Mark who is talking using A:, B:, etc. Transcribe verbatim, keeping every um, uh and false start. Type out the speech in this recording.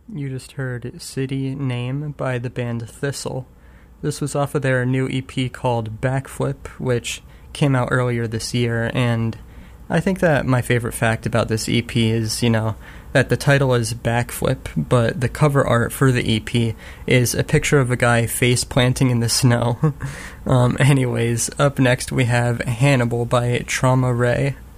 A: You just heard City Name by the band Thistle. This was off of their new E P called Backflip, which came out earlier this year, and I think that my favorite fact about this E P is, you know, that the title is Backflip, but the cover art for the E P is a picture of a guy face planting in the snow. um, anyways, up next we have Hannibal by Trauma Ray.